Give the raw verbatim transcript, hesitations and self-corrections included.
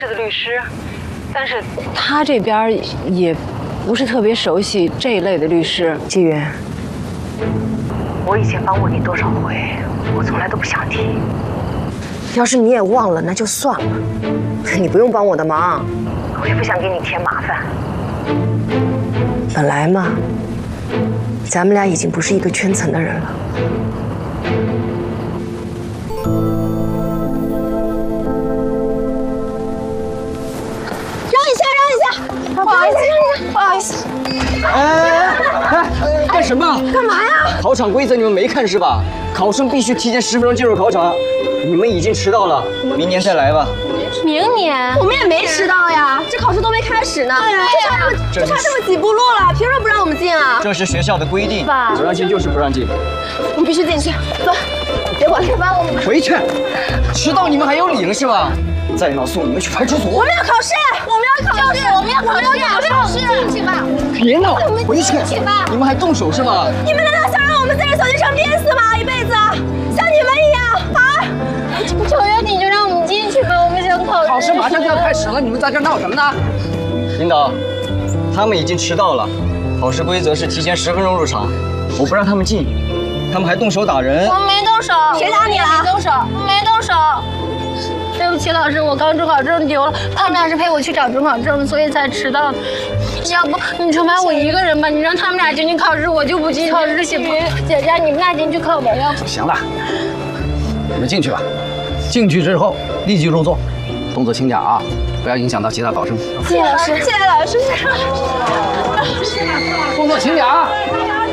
的律师，但是他这边也不是特别熟悉这一类的律师。纪云，我以前帮过你多少回，我从来都不想提。 要是你也忘了，那就算了。你不用帮我的忙， 我也不想给你添麻烦。 本来嘛，咱们俩已经不是一个圈层的人了。 不好意思，不好意思。 哎哎，干什么？ 干嘛呀？ 考场规则你们没看是吧？考生必须提前十分钟进入考场，你们已经迟到了，明年再来吧。 明年？我们也没迟到呀，这考试都没开始呢。对呀，就差这么就差这么几步路了，凭什么不让我们进啊？ 这是学校的规定，不让进就是不让进。 我们必须进去，走，别管了，把我们回去。迟到你们还有理了是吧？再闹送你们去派出所。 我们要考试，我们要考试，我们要考试，我们要考试，进去吧。 别闹，回去。 进去吧。 你们还动手是吧？ 你们难道想让我们在这小地上憋死吗？一辈子，像你们一样啊！求求你就让我们进去吧，我们想考试。 考试马上就要开始了，你们在这闹什么呢？领导，他们已经迟到了，考试规则是提前十分钟入场，我不让他们进，他们还动手打人。 我没动手，谁打你了？没动手，没动手。 对不起，老师，我刚准考证丢了，他们俩是陪我去找准考证，所以才迟到的。要不你惩罚我一个人吧，你让他们俩进去考试，我就不进去考试，行吗？姐姐，你们俩进去考吧，要不。 行了，你们进去吧。进去之后立即入座，动作轻点啊，不要影响到其他考生。 谢谢老师，谢谢老师。 动作轻点啊！